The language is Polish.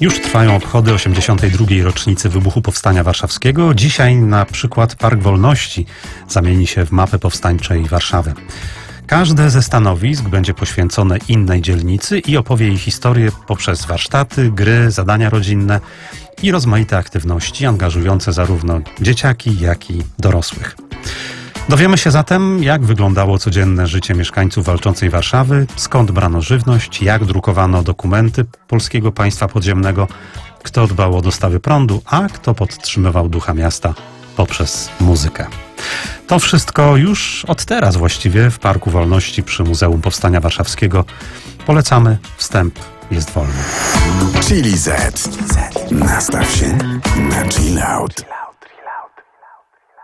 Już trwają obchody 82. rocznicy wybuchu Powstania Warszawskiego. Dzisiaj na przykład Park Wolności zamieni się w mapę powstańczej Warszawy. Każde ze stanowisk będzie poświęcone innej dzielnicy i opowie jej historię poprzez warsztaty, gry, zadania rodzinne i rozmaite aktywności angażujące zarówno dzieciaki, jak i dorosłych. Dowiemy się zatem, jak wyglądało codzienne życie mieszkańców walczącej Warszawy, skąd brano żywność, jak drukowano dokumenty Polskiego Państwa Podziemnego, kto dbał o dostawy prądu, a kto podtrzymywał ducha miasta poprzez muzykę. To wszystko już od teraz właściwie w Parku Wolności przy Muzeum Powstania Warszawskiego. Polecamy, wstęp jest wolny. Chili Z. Nastaw się na chill out.